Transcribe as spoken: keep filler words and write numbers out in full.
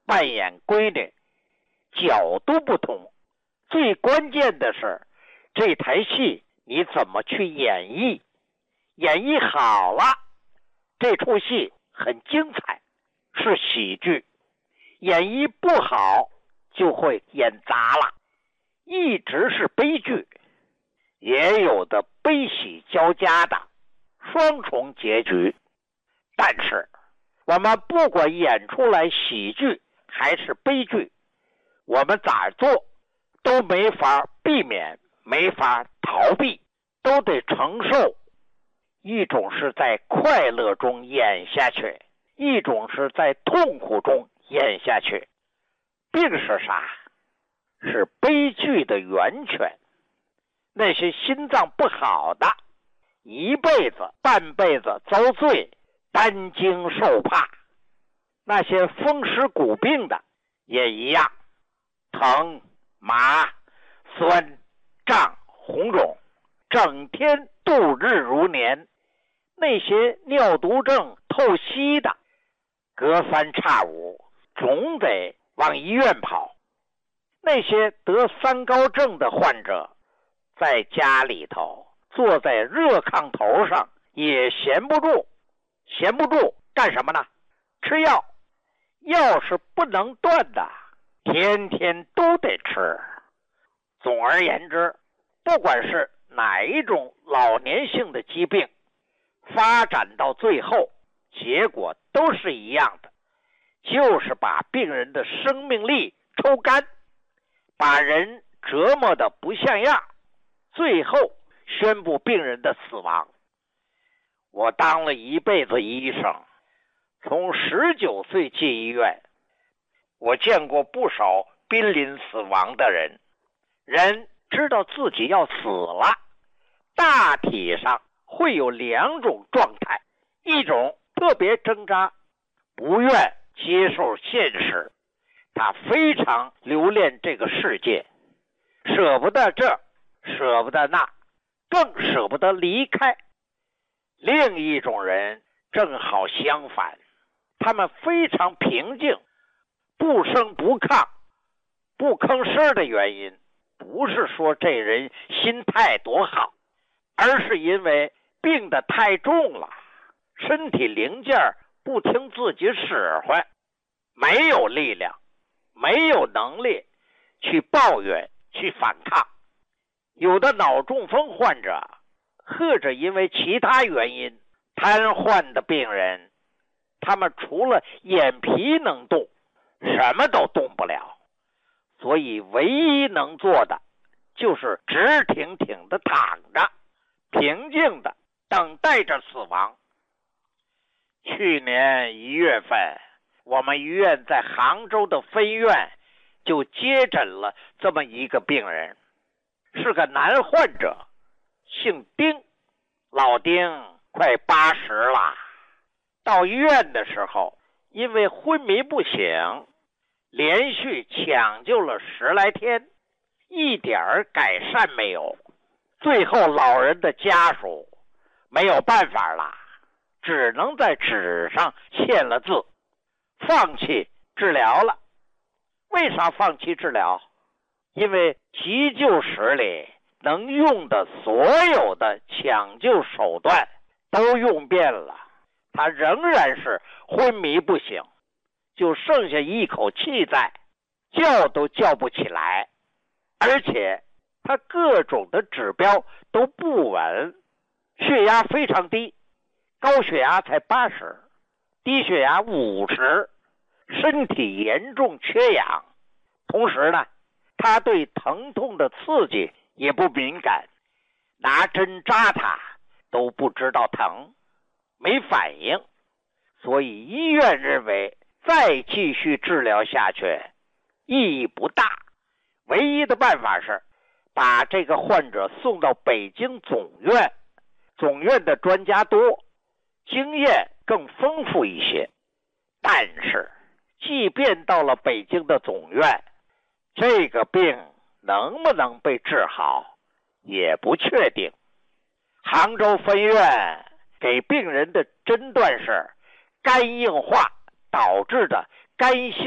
扮演闺女，角度不同，最关键的是这台戏你怎么去演绎，演绎好了，这出戏很精彩，是喜剧；演绎不好，就会演砸了，一直是悲剧。也有的悲喜交加的双重结局。但是我们不管演出来喜剧还是悲剧，我们咋做都没法避免，没法逃避，都得承受。一种是在快乐中演下去，一种是在痛苦中演下去。病是啥？是悲剧的源泉。那些心脏不好的，一辈子半辈子遭罪，担惊受怕。那些风湿骨病的也一样，疼、麻、酸、胀、红肿，整天度日如年。那些尿毒症透析的，隔三差五总得往医院跑。那些得三高症的患者，在家里头坐在热炕头上也闲不住，闲不住干什么呢？吃药，药是不能断的，天天都得吃。总而言之，不管是哪一种老年性的疾病，发展到最后，结果都是一样的，就是把病人的生命力抽干，把人折磨得不像样，最后宣布病人的死亡。我当了一辈子医生，从十九岁进医院，我见过不少濒临死亡的人。人知道自己要死了，大体上会有两种状态，一种特别挣扎，不愿接受现实，他非常留恋这个世界，舍不得这，舍不得那，更舍不得离开。另一种人正好相反，他们非常平静，不声不亢，不吭声的原因，不是说这人心态多好，而是因为病得太重了，身体零件不听自己使唤，没有力量，没有能力去抱怨，去反抗。有的脑中风患者，或者因为其他原因瘫痪的病人，他们除了眼皮能动，什么都动不了，所以唯一能做的就是直挺挺的躺着，平静的等待着死亡。去年一月份，我们医院在杭州的分院就接诊了这么一个病人，是个男患者，姓丁，老丁快八十了。到医院的时候，因为昏迷不醒，连续抢救了十来天，一点改善没有。最后老人的家属没有办法了，只能在纸上签了字，放弃治疗了。为啥放弃治疗？因为急救室里能用的所有的抢救手段都用遍了，他仍然是昏迷不醒，就剩下一口气在，叫都叫不起来，而且他各种的指标都不稳，血压非常低，高血压才八十，低血压五十，身体严重缺氧。同时呢，他对疼痛的刺激也不敏感，拿针扎他都不知道疼，没反应。所以医院认为再继续治疗下去意义不大，唯一的办法是把这个患者送到北京总院，总院的专家多，经验更丰富一些。但是即便到了北京的总院，这个病能不能被治好也不确定。杭州分院给病人的诊断是肝硬化导致的肝性